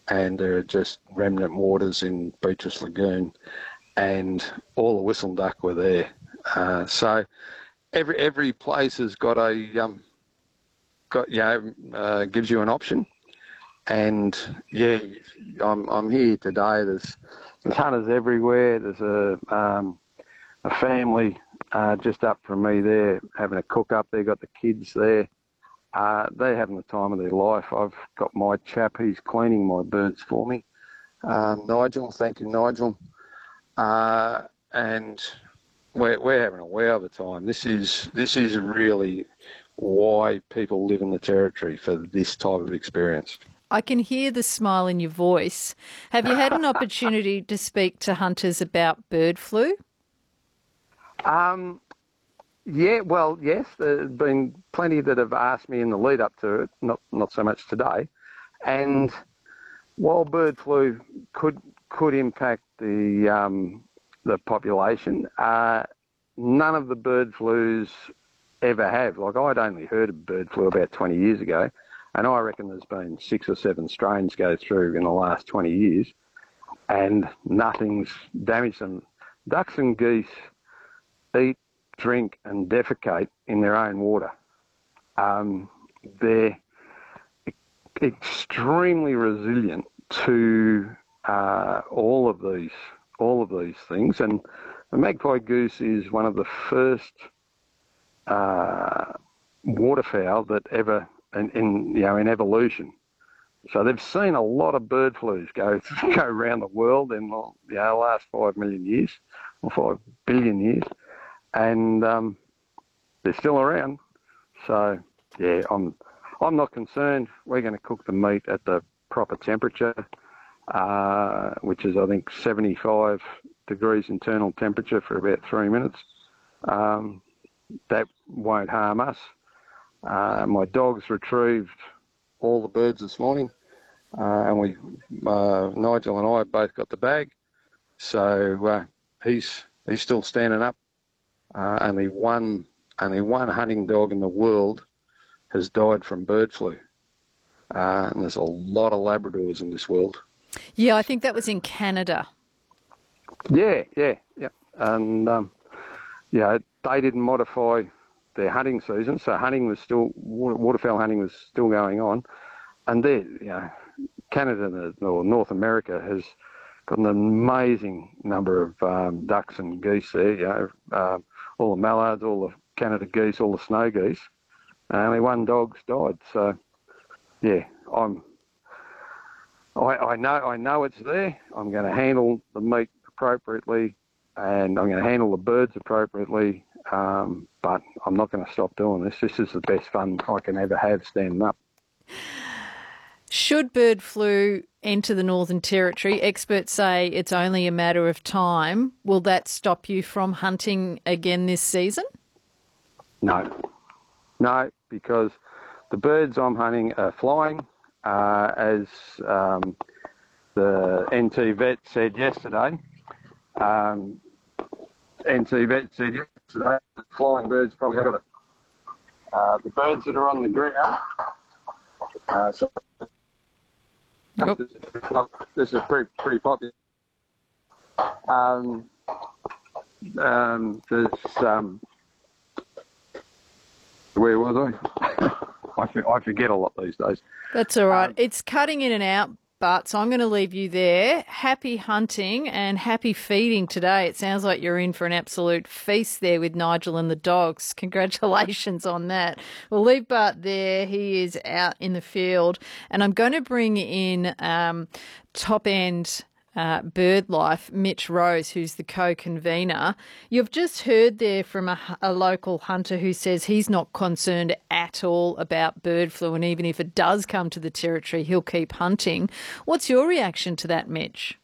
and there are just remnant waters in Beatrice Lagoon, and all the whistle duck were there. So every place has got gives you an option. And yeah, I'm here today. There's hunters everywhere. There's a family just up from me there having a cook up. They've got the kids there. They're having the time of their life. I've got my chap, he's cleaning my birds for me. Nigel, thank you, Nigel. And we're having a wow of a time. This is really why people live in the Territory, for this type of experience. I can hear the smile in your voice. Have you had an opportunity to speak to hunters about bird flu? Yeah, well, yes, there's been plenty that have asked me in the lead up to it, not so much today. And while bird flu could impact the population, none of the bird flus ever have. Like, I'd only heard of bird flu about 20 years ago, and I reckon there's been 6 or 7 strains go through in the last 20 years, and nothing's damaged them. Ducks and geese eat, drink and defecate in their own water. They're extremely resilient to all of these things, and the magpie goose is one of the first waterfowl that ever in evolution. So they've seen a lot of bird flus go around the world in the last 5 million years or 5 billion years, and they're still around. So yeah, I'm not concerned. We're going to cook the meat at the proper temperature, which is I think 75 degrees internal temperature for about 3 minutes. That won't harm us. My dogs retrieved all the birds this morning, and Nigel and I both got the bag. So he's still standing up. Only one hunting dog in the world has died from bird flu, and there's a lot of Labradors in this world. Yeah, I think that was in Canada. Yeah, and they didn't modify their hunting season, so waterfowl hunting was still going on, and Canada or North America has got an amazing number of ducks and geese there. All the mallards, all the Canada geese, all the snow geese. Only one dog's died. So yeah, I know it's there. I'm going to handle the meat appropriately, and I'm going to handle the birds appropriately. But I'm not going to stop doing this. This is the best fun I can ever have standing up. Should bird flu enter the Northern Territory, experts say it's only a matter of time. Will that stop you from hunting again this season? No, because the birds I'm hunting are flying, as the NT vet said yesterday. NT vet said yesterday that flying birds probably got it. The birds that are on the ground, Yep. This is pretty popular. Where was I? I forget a lot these days. That's all right. It's cutting in and out, but so I'm going to leave you there. Happy hunting and happy feeding today. It sounds like you're in for an absolute feast there with Nigel and the dogs. Congratulations on that. We'll leave Bart there. He is out in the field, and I'm going to bring in top end BirdLife, Mitch Rose, who's the co-convener. You've just heard there from a local hunter who says he's not concerned at all about bird flu, and even if it does come to the Territory, he'll keep hunting. What's your reaction to that, Mitch?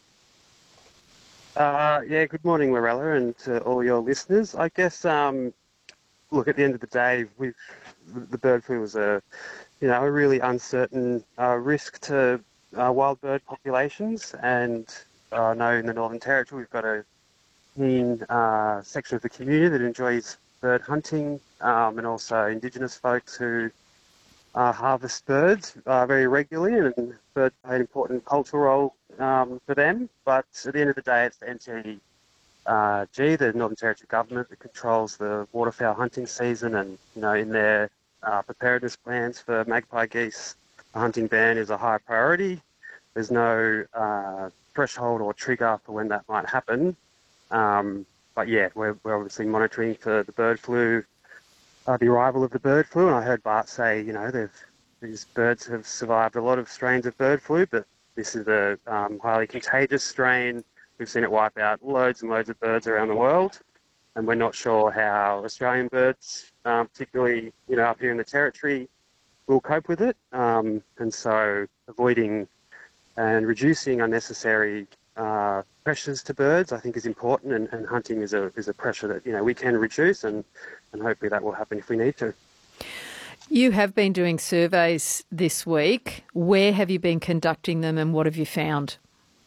Good morning, Lorella, and to all your listeners. I guess, look, at the end of the day, the bird flu was a really uncertain risk to wild bird populations, and I know in the Northern Territory we've got a keen section of the community that enjoys bird hunting, and also Indigenous folks who harvest birds very regularly, and birds play an important cultural role for them. But at the end of the day, it's the NTG, the Northern Territory government, that controls the waterfowl hunting season, and in their preparedness plans for magpie geese, the hunting ban is a high priority. There's no threshold or trigger for when that might happen. But yeah, we're obviously monitoring for the bird flu, the arrival of the bird flu. And I heard Bart say, these birds have survived a lot of strains of bird flu, but this is a highly contagious strain. We've seen it wipe out loads and loads of birds around the world, and we're not sure how Australian birds, particularly up here in the Territory, will cope with it. And so avoiding and reducing unnecessary pressures to birds, I think, is important, and hunting is a pressure that we can reduce, and hopefully that will happen if we need to. You have been doing surveys this week. Where have you been conducting them, and what have you found?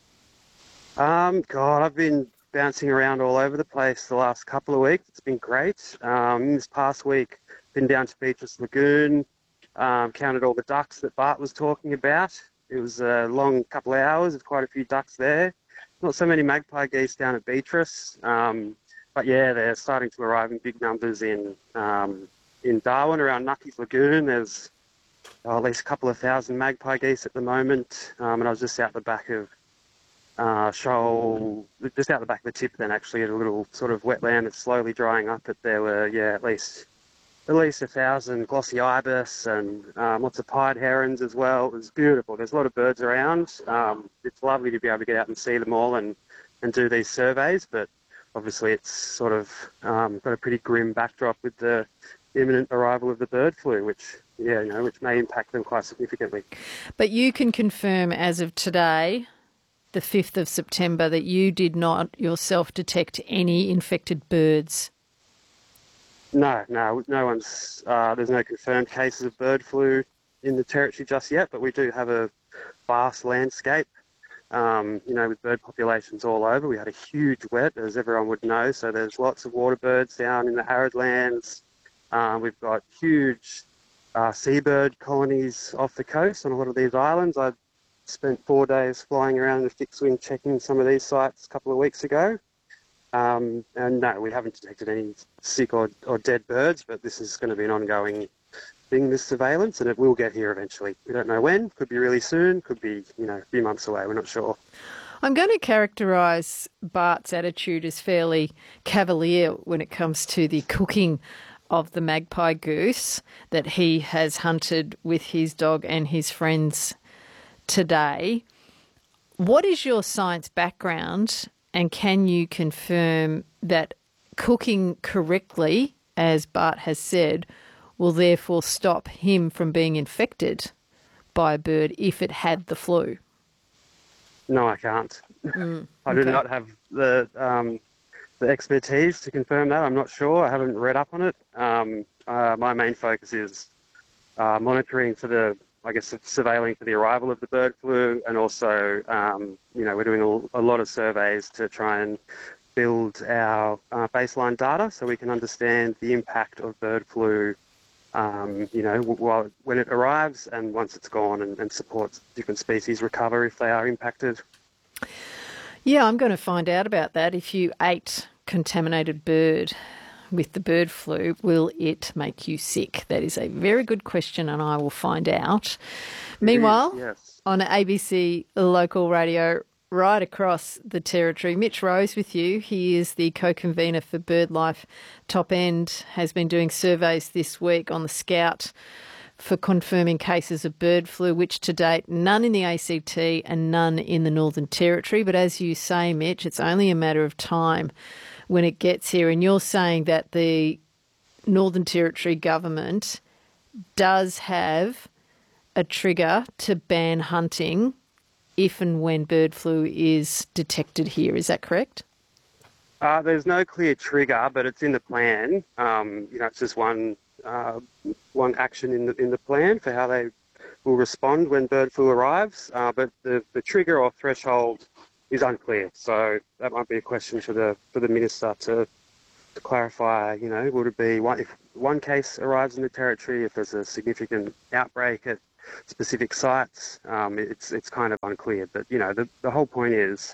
I've been bouncing around all over the place the last couple of weeks. It's been great. This past week, been down to Beatrice Lagoon, counted all the ducks that Bart was talking about. It was a long couple of hours. There's quite a few ducks there. Not so many magpie geese down at Beatrice, but yeah, they're starting to arrive in big numbers in Darwin around Nucky's Lagoon. There's at least a couple of thousand magpie geese at the moment, and I was just out the back of Shoal, just out the back of the tip then actually, at a little sort of wetland that's slowly drying up, but there were at least 1,000 glossy ibis and lots of pied herons as well. It was beautiful. There's a lot of birds around. It's lovely to be able to get out and see them all and do these surveys, but obviously it's sort of got a pretty grim backdrop with the imminent arrival of the bird flu, which may impact them quite significantly. But you can confirm as of today, the 5th of September, that you did not yourself detect any infected birds? No one's. There's no confirmed cases of bird flu in the Territory just yet, but we do have a vast landscape, with bird populations all over. We had a huge wet, as everyone would know, so there's lots of water birds down in the arid lands. We've got huge seabird colonies off the coast on a lot of these islands. I spent 4 days flying around in a fixed wing checking some of these sites a couple of weeks ago. And no, we haven't detected any sick or dead birds, but this is going to be an ongoing thing, this surveillance, and it will get here eventually. We don't know when. Could be really soon, could be, a few months away. We're not sure. I'm going to characterise Bart's attitude as fairly cavalier when it comes to the cooking of the magpie goose that he has hunted with his dog and his friends today. What is your science background, and can you confirm that cooking correctly, as Bart has said, will therefore stop him from being infected by a bird if it had the flu? No, I can't. I do not have the expertise to confirm that. I'm not sure. I haven't read up on it. My main focus is monitoring for surveilling for the arrival of the bird flu, and also, we're doing a lot of surveys to try and build our baseline data so we can understand the impact of bird flu, when it arrives and once it's gone, and supports different species recover if they are impacted. Yeah, I'm going to find out about that. If you ate contaminated bird with the bird flu, will it make you sick? That is a very good question, and I will find out. Meanwhile, yes. On ABC local radio right across the Territory, Mitch Rose with you. He is the co-convener for BirdLife Top End, has been doing surveys this week on the Scout for confirming cases of bird flu, which to date, none in the ACT and none in the Northern Territory. But as you say, Mitch, it's only a matter of time when it gets here. And you're saying that the Northern Territory government does have a trigger to ban hunting if and when bird flu is detected here. Is that correct? There's no clear trigger, but it's in the plan. It's just one action in the plan for how they will respond when bird flu arrives. But the trigger or threshold is unclear. So that might be a question for the minister to clarify. Would it be one case arrives in the territory, if there's a significant outbreak at specific sites, it's kind of unclear. But, the whole point is,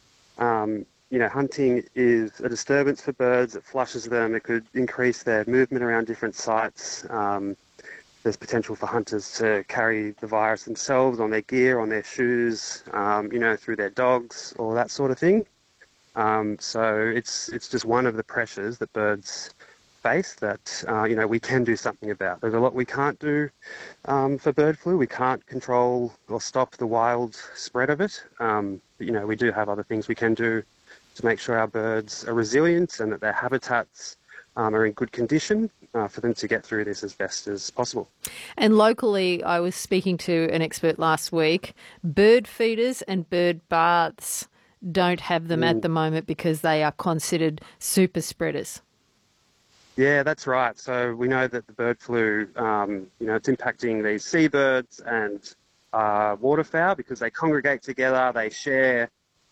hunting is a disturbance for birds. It flushes them. It could increase their movement around different sites. There's potential for hunters to carry the virus themselves on their gear, on their shoes, through their dogs, all that sort of thing. So it's just one of the pressures that birds face that, we can do something about. There's a lot we can't do for bird flu. We can't control or stop the wild spread of it. But, we do have other things we can do to make sure our birds are resilient and that their habitats are in good condition for them to get through this as best as possible. And locally, I was speaking to an expert last week. Bird feeders and bird baths don't have them at the moment because they are considered super spreaders. Yeah, that's right. So we know that the bird flu, it's impacting these seabirds and waterfowl because they congregate together, they share.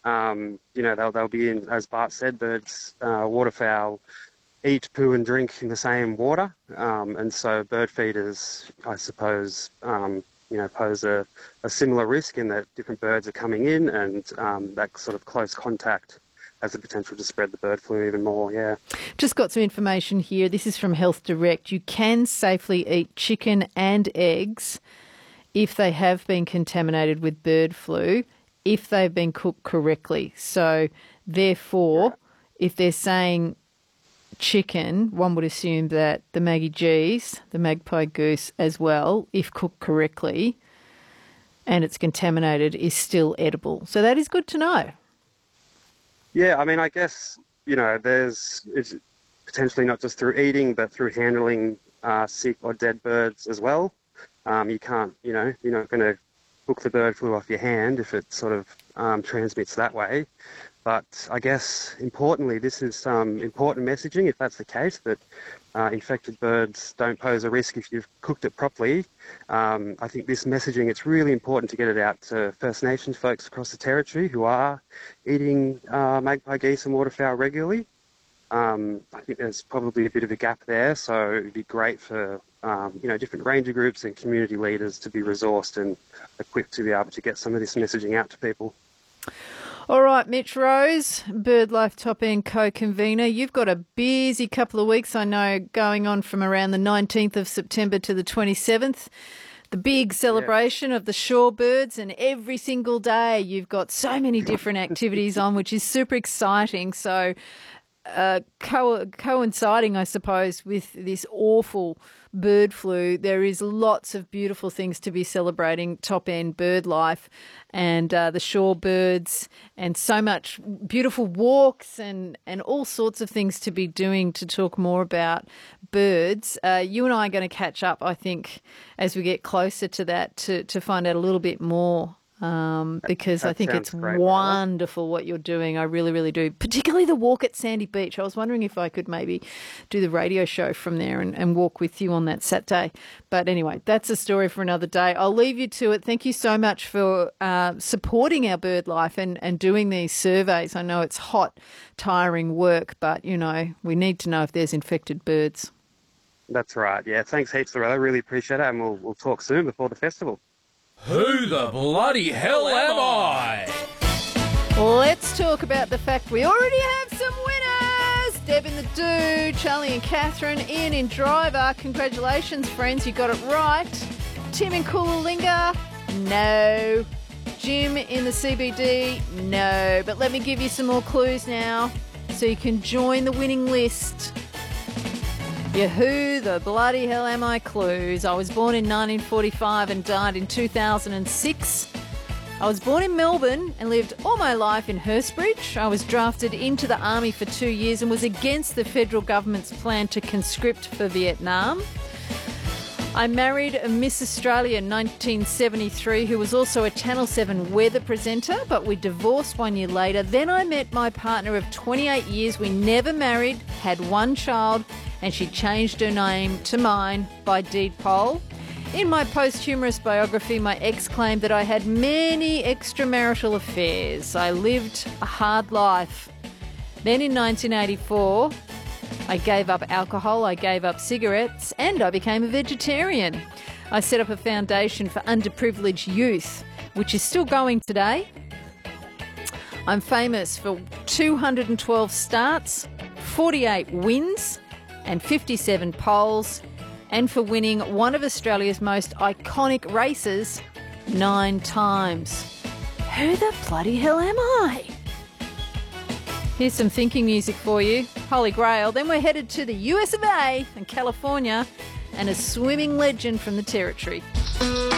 They'll be in, as Bart said, birds, waterfowl eat, poo and drink in the same water. And so bird feeders, I suppose, pose a similar risk in that different birds are coming in and that sort of close contact has the potential to spread the bird flu even more, yeah. Just got some information here. This is from Health Direct. You can safely eat chicken and eggs if they have been contaminated with bird flu, if they've been cooked correctly. So, therefore, if they're saying chicken, one would assume that the Maggie G's, the magpie goose as well, if cooked correctly and it's contaminated, is still edible. So that is good to know. Yeah, I mean, I guess, it's potentially not just through eating, but through handling sick or dead birds as well. You can't, you're not going to cook the bird flu off your hand if it sort of transmits that way. But I guess, importantly, this is some important messaging, if that's the case, that infected birds don't pose a risk if you've cooked it properly. I think this messaging, it's really important to get it out to First Nations folks across the territory who are eating magpie geese and waterfowl regularly. I think there's probably a bit of a gap there, so it'd be great for different ranger groups and community leaders to be resourced and equipped to be able to get some of this messaging out to people. All right, Mitch Rose, BirdLife Top End co-convener. You've got a busy couple of weeks, I know, going on from around the 19th of September to the 27th. The big celebration of the shorebirds, and every single day you've got so many different activities on, which is super exciting. So coinciding, I suppose, with this awful bird flu, there is lots of beautiful things to be celebrating top end bird life and the shorebirds, and so much beautiful walks and all sorts of things to be doing to talk more about birds. You and I are going to catch up, I think, as we get closer to that to find out a little bit more. Because I think it's great, wonderful what you're doing. I really, really do. Particularly the walk at Sandy Beach. I was wondering if I could maybe do the radio show from there and walk with you on that Saturday. But anyway, that's a story for another day. I'll leave you to it. Thank you so much for supporting our bird life and doing these surveys. I know it's hot, tiring work, but, we need to know if there's infected birds. That's right. Yeah, thanks heaps, Lorella. I really appreciate it, and we'll talk soon before the festival. Who the bloody hell am I? Let's talk about the fact we already have some winners. Deb in the Dude, Charlie and Catherine, Ian in Driver. Congratulations, friends, you got it right. Tim in Coolalingga, no. Jim in the CBD, no. But let me give you some more clues now so you can join the winning list. Yeah, who the bloody hell am I clues? I was born in 1945 and died in 2006. I was born in Melbourne and lived all my life in Hurstbridge. I was drafted into the army for 2 years and was against the federal government's plan to conscript for Vietnam. I married a Miss Australia in 1973 who was also a Channel 7 weather presenter, but we divorced 1 year later. Then I met my partner of 28 years. We never married, had one child, and she changed her name to mine by deed poll. In my posthumous biography, my ex claimed that I had many extramarital affairs. I lived a hard life. Then in 1984, I gave up alcohol, I gave up cigarettes, and I became a vegetarian. I set up a foundation for underprivileged youth, which is still going today. I'm famous for 212 starts, 48 wins, and 57 poles, and for winning one of Australia's most iconic races 9 times. Who the bloody hell am I? Here's some thinking music for you. Holy Grail. Then we're headed to the US of A and California and a swimming legend from the territory.